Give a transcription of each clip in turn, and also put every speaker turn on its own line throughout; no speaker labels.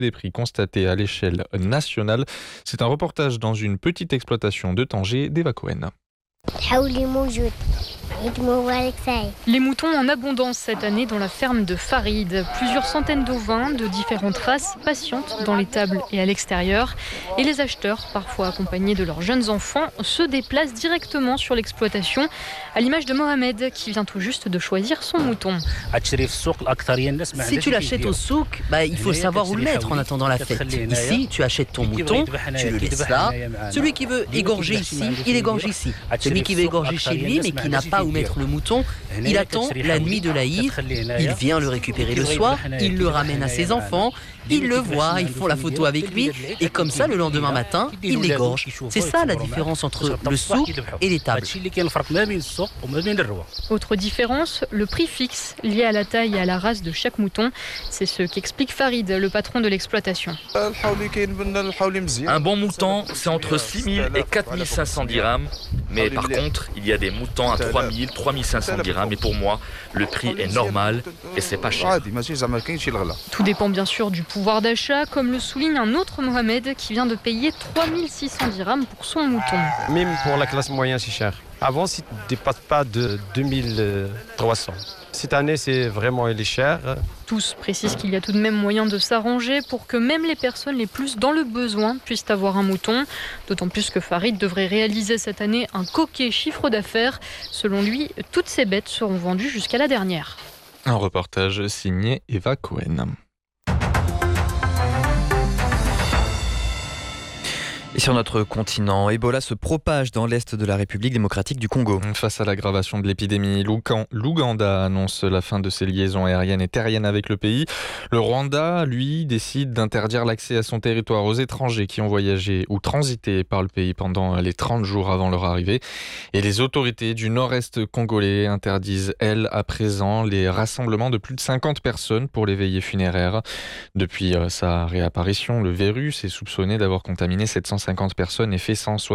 des prix constatés à l'échelle nationale. C'est un reportage dans une petite exploitation de Tanger d'Eva Cohen.
Les moutons en abondance cette année dans la ferme de Farid. Plusieurs centaines d'ovins de différentes races patientent dans l'étable et à l'extérieur. Et les acheteurs, parfois accompagnés de leurs jeunes enfants, se déplacent directement sur l'exploitation, à l'image de Mohamed qui vient tout juste de choisir son mouton.
Si tu l'achètes au souk, il faut savoir où le mettre en attendant la fête. Ici, tu achètes ton mouton, tu le laisses là. Celui qui veut égorger ici, il égorge ici. Celui qui veut égorger chez lui mais qui n'a pas où mettre le mouton, il attend la nuit de l'Aïd, il vient le récupérer le soir, il le ramène à ses enfants, ils le voient, ils font la photo avec lui et comme ça le lendemain matin, il l'égorge. C'est ça la différence entre le souk et l'étable.
Autre différence, le prix fixe lié à la taille et à la race de chaque mouton. C'est ce qu'explique Farid, le patron de l'exploitation.
Un bon mouton, c'est entre 6 000 et 4 500 dirhams. Mais par contre, il y a des moutons à 3 000, 3 500 dirhams. Et pour moi, le prix est normal et c'est pas cher.
Tout dépend bien sûr du pouvoir d'achat, comme le souligne un autre Mohamed qui vient de payer 3 600 dirhams pour son mouton.
Même pour la classe moyenne, c'est cher. Avant, ça ne dépasse pas de 2300. Cette année, c'est vraiment il est cher.
Tous précisent qu'il y a tout de même moyen de s'arranger pour que même les personnes les plus dans le besoin puissent avoir un mouton. D'autant plus que Farid devrait réaliser cette année un coquet chiffre d'affaires. Selon lui, toutes ces bêtes seront vendues jusqu'à la dernière.
Un reportage signé Eva Cohen.
Et sur notre continent, Ebola se propage dans l'est de la République démocratique du Congo.
Face à l'aggravation de l'épidémie, l'Ouganda annonce la fin de ses liaisons aériennes et terriennes avec le pays. Le Rwanda, lui, décide d'interdire l'accès à son territoire aux étrangers qui ont voyagé ou transité par le pays pendant les 30 jours avant leur arrivée. Et les autorités du nord-est congolais interdisent, elles, à présent, les rassemblements de plus de 50 personnes pour les veillées funéraires. Depuis sa réapparition, le virus est soupçonné d'avoir contaminé 750 personnes et fait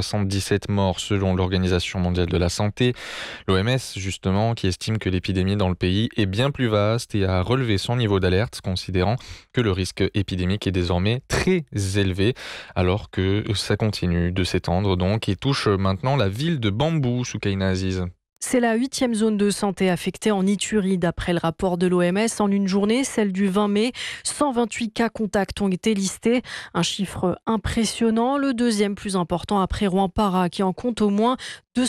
177 morts selon l'Organisation mondiale de la santé. L'OMS, justement, qui estime que l'épidémie dans le pays est bien plus vaste et a relevé son niveau d'alerte, considérant que le risque épidémique est désormais très élevé, alors que ça continue de s'étendre donc et touche maintenant la ville de Bambou, Soukaina Aziz.
C'est la 8e zone de santé affectée en Ituri, d'après le rapport de l'OMS. En une journée, celle du 20 mai, 128 cas contacts ont été listés. Un chiffre impressionnant, le deuxième plus important après Rwampara, qui en compte au moins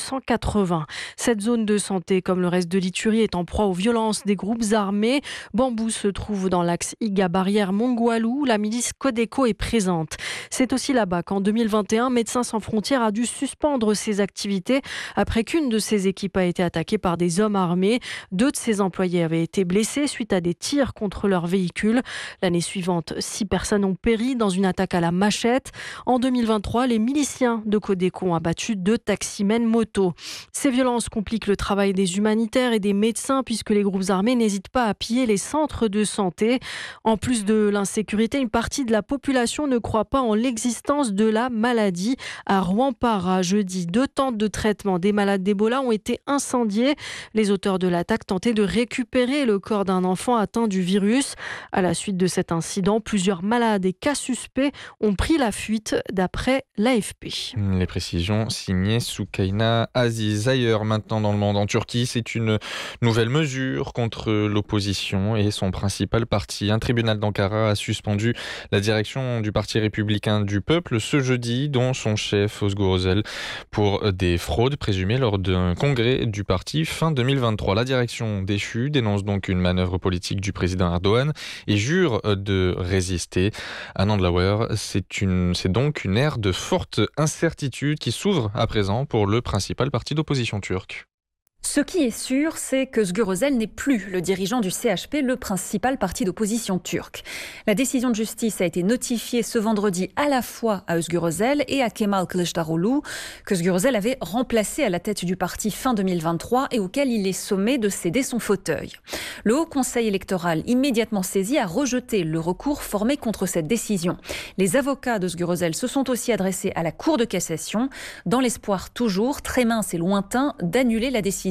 280. Cette zone de santé, comme le reste de l'Ituri, est en proie aux violences des groupes armés. Bambou se trouve dans l'axe Iga-Barrière-Mongwalu, où la milice Codeco est présente. C'est aussi là-bas qu'en 2021, Médecins sans frontières a dû suspendre ses activités après qu'une de ses équipes a été attaquée par des hommes armés. 2 de ses employés avaient été blessés suite à des tirs contre leur véhicule. L'année suivante, 6 personnes ont péri dans une attaque à la machette. En 2023, les miliciens de Codeco ont abattu 2 taximens moto. Ces violences compliquent le travail des humanitaires et des médecins puisque les groupes armés n'hésitent pas à piller les centres de santé. En plus de l'insécurité, une partie de la population ne croit pas en l'existence de la maladie. À Rwampara, jeudi, 2 tentes de traitement des malades d'Ebola ont été incendiées. Les auteurs de l'attaque tentaient de récupérer le corps d'un enfant atteint du virus. À la suite de cet incident, plusieurs malades et cas suspects ont pris la fuite d'après l'AFP.
Les précisions signées Soukaina Aziz. Ailleurs, maintenant dans le monde, en Turquie, c'est une nouvelle mesure contre l'opposition et son principal parti. Un tribunal d'Ankara a suspendu la direction du Parti républicain du peuple ce jeudi, dont son chef Özgür Özel, pour des fraudes présumées lors d'un congrès du parti fin 2023. La direction déchue dénonce donc une manœuvre politique du président Erdogan et jure de résister. Anand Lauer, c'est donc une ère de forte incertitude qui s'ouvre à présent pour le principal parti d'opposition turc.
Ce qui est sûr, c'est que Özgür Özel n'est plus le dirigeant du CHP, le principal parti d'opposition turc. La décision de justice a été notifiée ce vendredi à la fois à Özgür Özel et à Kemal Kılıçdaroğlu, que Özgür Özel avait remplacé à la tête du parti fin 2023 et auquel il est sommé de céder son fauteuil. Le Haut Conseil électoral, immédiatement saisi, a rejeté le recours formé contre cette décision. Les avocats d'Özgür Özel se sont aussi adressés à la Cour de cassation, dans l'espoir toujours, très mince et lointain, d'annuler la décision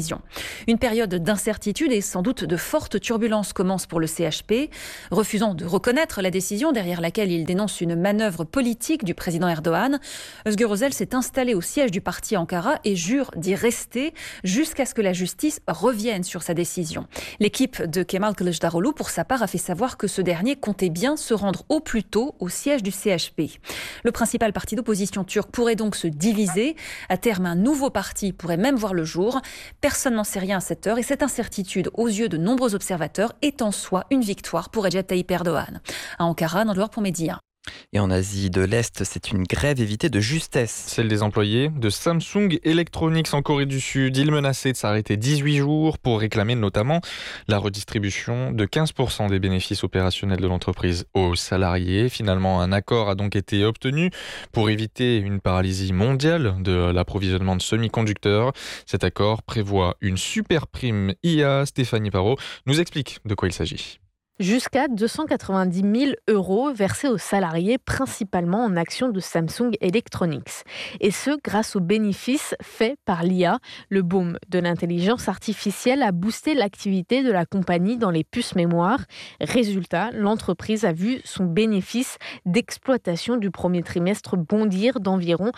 décision. Une période d'incertitude et sans doute de fortes turbulences commence pour le CHP, refusant de reconnaître la décision derrière laquelle il dénonce une manœuvre politique du président Erdogan. Özgür Özel s'est installé au siège du parti à Ankara et jure d'y rester jusqu'à ce que la justice revienne sur sa décision. L'équipe de Kemal Kılıçdaroğlu, pour sa part, a fait savoir que ce dernier comptait bien se rendre au plus tôt au siège du CHP. Le principal parti d'opposition turc pourrait donc se diviser. À terme, un nouveau parti pourrait même voir le jour. Personne n'en sait rien à cette heure et cette incertitude, aux yeux de nombreux observateurs, est en soi une victoire pour Recep Tayyip Erdogan. À Ankara, Nandor pour Média.
Et en Asie de l'Est, c'est une grève évitée de justesse.
Celle des employés de Samsung Electronics en Corée du Sud. Ils menaçaient de s'arrêter 18 jours pour réclamer notamment la redistribution de 15% des bénéfices opérationnels de l'entreprise aux salariés. Finalement, un accord a donc été obtenu pour éviter une paralysie mondiale de l'approvisionnement de semi-conducteurs. Cet accord prévoit une super prime IA. Stéphanie Parot nous explique de quoi il s'agit.
Jusqu'à 290 000 € versés aux salariés, principalement en actions de Samsung Electronics. Et ce, grâce aux bénéfices faits par l'IA. Le boom de l'intelligence artificielle a boosté l'activité de la compagnie dans les puces mémoire. Résultat, l'entreprise a vu son bénéfice d'exploitation du premier trimestre bondir d'environ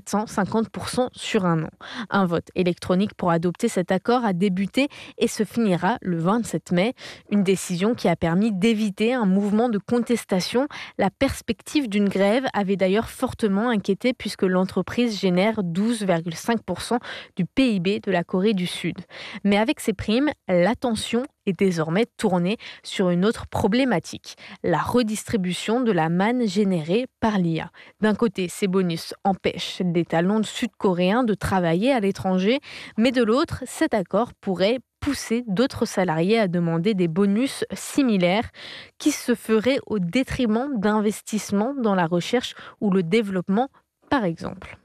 750% sur un an. Un vote électronique pour adopter cet accord a débuté et se finira le 27 mai. Une décision qui a permis d'éviter un mouvement de contestation. La perspective d'une grève avait d'ailleurs fortement inquiété puisque l'entreprise génère 12,5% du PIB de la Corée du Sud. Mais avec ces primes, l'attention est désormais tournée sur une autre problématique, la redistribution de la manne générée par l'IA. D'un côté, ces bonus empêchent des talents sud-coréens de travailler à l'étranger, mais de l'autre, cet accord pourrait pousser d'autres salariés à demander des bonus similaires qui se feraient au détriment d'investissements dans la recherche ou le développement, par exemple.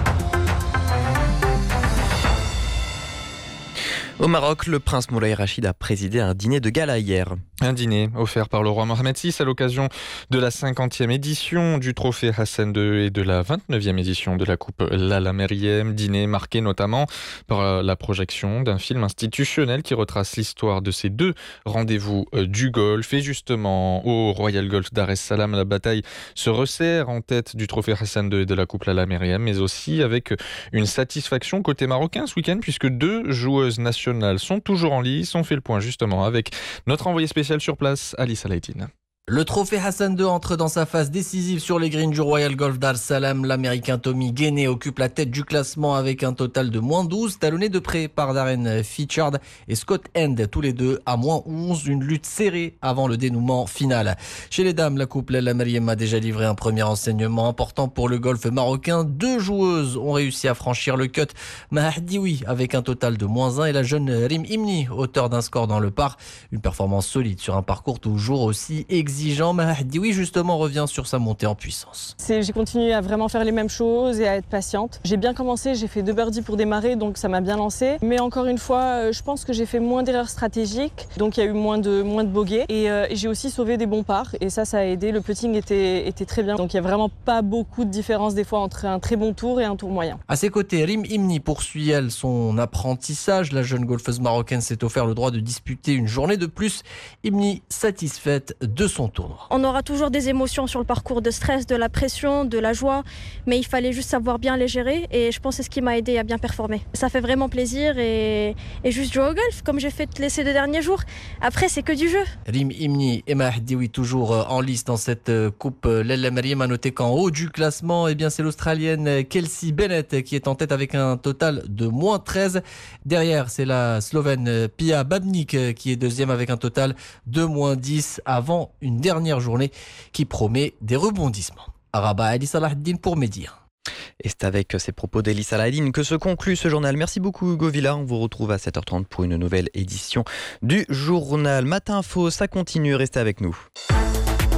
Au Maroc, le prince Moulay Rachid a présidé un dîner de gala hier.
Un dîner offert par le roi Mohamed VI à l'occasion de la 50e édition du trophée Hassan II et de la 29e édition de la coupe Lala Meriem. Dîner marqué notamment par la projection d'un film institutionnel qui retrace l'histoire de ces deux rendez-vous du Golfe. Et justement, au Royal Golf Dar es Salaam, la bataille se resserre en tête du trophée Hassan II et de la coupe Lala Meriem, mais aussi avec une satisfaction côté marocain ce week-end puisque deux joueuses nationales sont toujours en lice. On fait le point justement avec notre envoyé spécial sur place, Ali Salahdine.
Le trophée Hassan II entre dans sa phase décisive sur les greens du Royal Golf Dar es Salaam. L'Américain Tommy Guéné occupe la tête du classement avec un total de -12, talonné de près par Darren Fitchard et Scott End, tous les deux à -11. Une lutte serrée avant le dénouement final. Chez les dames, la couple Lala Meriem a déjà livré un premier enseignement important pour le golf marocain. Deux joueuses ont réussi à franchir le cut. Mahdiwi avec un total de -1 et la jeune Rim Imni, auteur d'un score dans le par. Une performance solide sur un parcours toujours aussi exigeant. Mahdiwi justement revient sur sa montée en puissance.
J'ai continué à vraiment faire les mêmes choses et à être patiente. J'ai bien commencé, j'ai fait 2 birdies pour démarrer, donc ça m'a bien lancé. Mais encore une fois, je pense que j'ai fait moins d'erreurs stratégiques, donc il y a eu moins de bogeys. Et j'ai aussi sauvé des bons parts et ça a aidé. Le putting était très bien. Donc il n'y a vraiment pas beaucoup de différence des fois entre un très bon tour et un tour moyen.
À ses côtés, Rim Imni poursuit elle son apprentissage. La jeune golfeuse marocaine s'est offert le droit de disputer une journée de plus. Imni satisfaite de son tournoi.
On aura toujours des émotions sur le parcours, de stress, de la pression, de la joie, mais il fallait juste savoir bien les gérer et je pense que c'est ce qui m'a aidé à bien performer. Ça fait vraiment plaisir et juste jouer au golf comme j'ai fait ces 2 derniers jours. Après, c'est que du jeu.
Rim Imni et Mahdiwi toujours en lice dans cette coupe Lala Meriem. A noter qu'en haut du classement, eh bien, c'est l'Australienne Kelsey Bennett qui est en tête avec un total de -13. Derrière, c'est la Slovène Pia Babnik qui est deuxième avec un total de -10 avant une dernière journée qui promet des rebondissements. Rabat, Ali Salahdine pour Média.
Et c'est avec ces propos d'Eli Salahdine que se conclut ce journal. Merci beaucoup Hugo Villa. On vous retrouve à 7h30 pour une nouvelle édition du journal Matin Info. Ça continue, restez avec nous.